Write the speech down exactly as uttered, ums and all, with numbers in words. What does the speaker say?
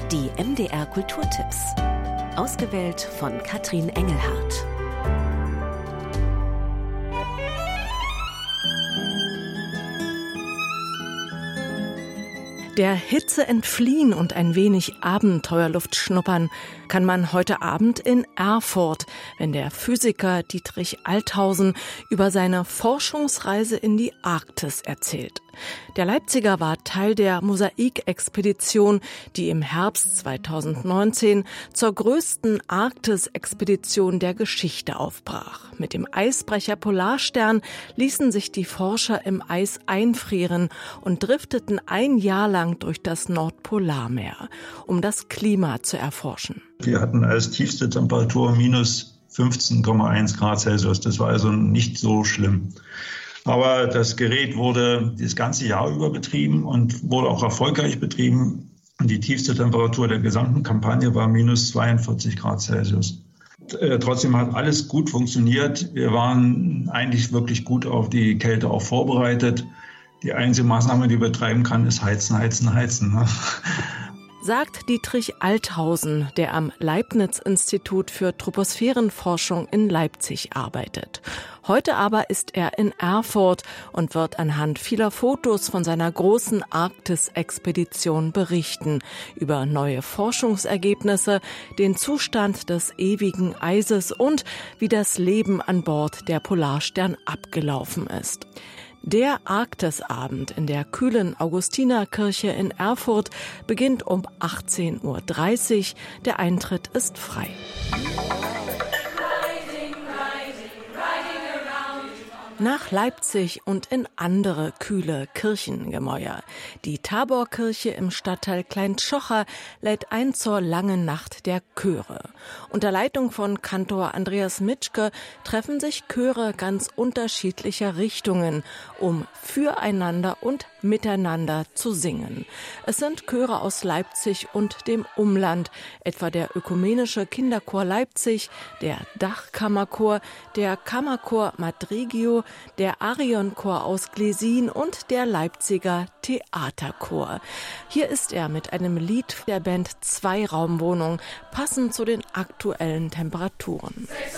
Die M D R Kulturtipps. Ausgewählt von Katrin Engelhardt. Der Hitze entfliehen und ein wenig Abenteuerluft schnuppern kann man heute Abend in Erfurt, wenn der Physiker Dietrich Althausen über seine Forschungsreise in die Arktis erzählt. Der Leipziger war Teil der Mosaik-Expedition, die im Herbst zweitausendneunzehn zur größten Arktis-Expedition der Geschichte aufbrach. Mit dem Eisbrecher Polarstern ließen sich die Forscher im Eis einfrieren und drifteten ein Jahr lang durch das Nordpolarmeer, um das Klima zu erforschen. Wir hatten als tiefste Temperatur minus fünfzehn Komma eins Grad Celsius. Das war also nicht so schlimm. Aber das Gerät wurde das ganze Jahr über betrieben und wurde auch erfolgreich betrieben. Die tiefste Temperatur der gesamten Kampagne war minus zweiundvierzig Grad Celsius. Trotzdem hat alles gut funktioniert. Wir waren eigentlich wirklich gut auf die Kälte auch vorbereitet. Die einzige Maßnahme, die wir betreiben kann, ist heizen, heizen, heizen. Ne? Sagt Dietrich Althausen, der am Leibniz-Institut für Troposphärenforschung in Leipzig arbeitet. Heute aber ist er in Erfurt und wird anhand vieler Fotos von seiner großen Arktis-Expedition berichten, über neue Forschungsergebnisse, den Zustand des ewigen Eises und wie das Leben an Bord der Polarstern abgelaufen ist. Der Arktisabend in der kühlen Augustinerkirche in Erfurt beginnt um achtzehn Uhr dreißig. Der Eintritt ist frei. Nach Leipzig und in andere kühle Kirchengemäuer. Die Taborkirche im Stadtteil Kleintschocher lädt ein zur langen Nacht der Chöre. Unter Leitung von Kantor Andreas Mitschke treffen sich Chöre ganz unterschiedlicher Richtungen, um füreinander und miteinander zu singen. Es sind Chöre aus Leipzig und dem Umland, etwa der Ökumenische Kinderchor Leipzig, der Dachkammerchor, der Kammerchor Madrigio, der Arionchor aus Glesin und der Leipziger Theaterchor. Hier ist er mit einem Lied der Band Zweiraumwohnung, passend zu den aktuellen Temperaturen.